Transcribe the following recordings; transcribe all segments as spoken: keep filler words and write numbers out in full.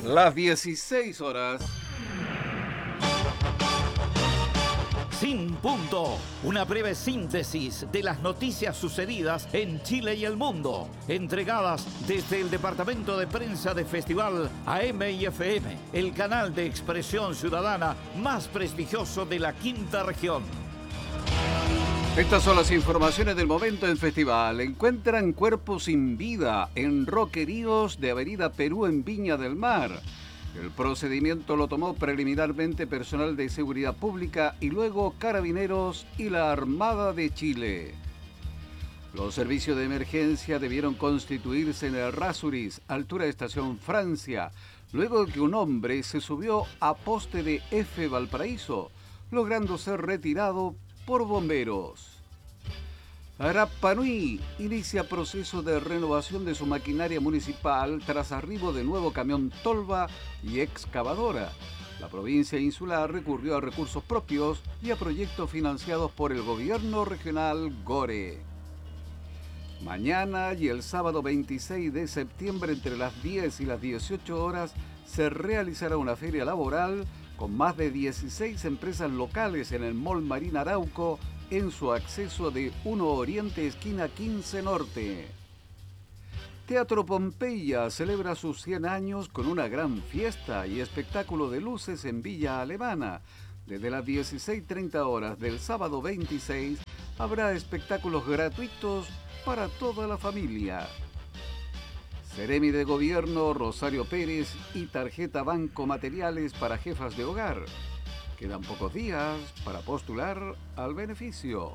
Las dieciséis horas. Sin punto, una breve síntesis de las noticias sucedidas en Chile y el mundo, entregadas desde el Departamento de Prensa de Festival A M y F M, el canal de expresión ciudadana más prestigioso de la quinta región. Estas son las informaciones del momento en Festival. Encuentran cuerpos sin vida en roqueríos de Avenida Perú en Viña del Mar. El procedimiento lo tomó preliminarmente personal de seguridad pública y luego carabineros y la Armada de Chile. Los servicios de emergencia debieron constituirse en el Rasuris, altura de Estación Francia, luego de que un hombre se subió a poste de F Valparaíso, logrando ser retirado por bomberos. Rapa Nui inicia proceso de renovación de su maquinaria municipal tras arribo de nuevo camión tolva y excavadora. La provincia insular recurrió a recursos propios y a proyectos financiados por el gobierno regional Gore. Mañana y el sábado veintiséis de septiembre entre las diez y las dieciocho horas se realizará una feria laboral con más de dieciséis empresas locales en el Mall Marina Arauco en su acceso de uno Oriente esquina quince Norte. Teatro Pompeya celebra sus cien años con una gran fiesta y espectáculo de luces en Villa Alemana. Desde las dieciséis treinta horas del sábado veintiséis habrá espectáculos gratuitos para toda la familia. Seremi de Gobierno Rosario Pérez y tarjeta Banco Materiales para jefas de hogar. Quedan pocos días para postular al beneficio.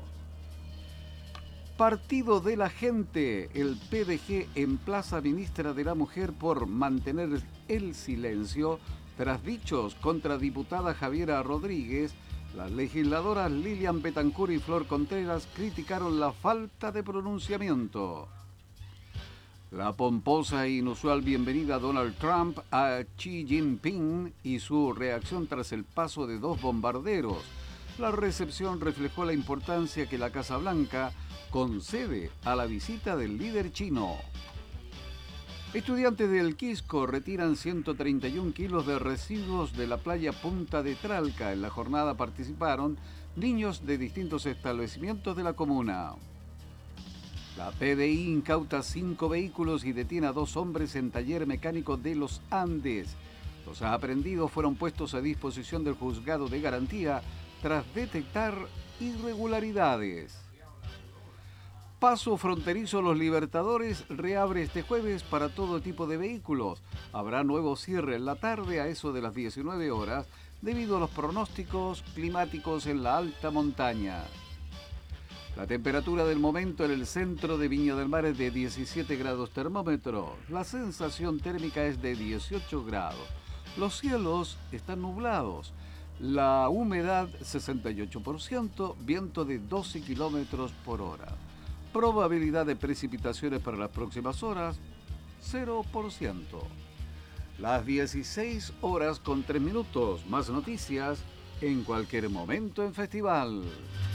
Partido de la Gente. El P D G emplaza a ministra de la Mujer por mantener el silencio tras dichos contra diputada Javiera Rodríguez. Las legisladoras Lilian Betancur y Flor Contreras criticaron la falta de pronunciamiento. La pomposa e inusual bienvenida a Donald Trump a Xi Jinping y su reacción tras el paso de dos bombarderos. La recepción reflejó la importancia que la Casa Blanca concede a la visita del líder chino. Estudiantes del Quisco retiran ciento treinta y un kilos de residuos de la playa Punta de Tralca. En la jornada participaron niños de distintos establecimientos de la comuna. La P D I incauta cinco vehículos y detiene a dos hombres en taller mecánico de Los Andes. Los aprehendidos fueron puestos a disposición del juzgado de garantía tras detectar irregularidades. Paso fronterizo Los Libertadores reabre este jueves para todo tipo de vehículos. Habrá nuevo cierre en la tarde a eso de las diecinueve horas debido a los pronósticos climáticos en la alta montaña. La temperatura del momento en el centro de Viña del Mar es de diecisiete grados termómetro. La sensación térmica es de dieciocho grados. Los cielos están nublados. La humedad sesenta y ocho por ciento, viento de doce kilómetros por hora. Probabilidad de precipitaciones para las próximas horas, cero por ciento. Las dieciséis horas con tres minutos. Más noticias en cualquier momento en Festival.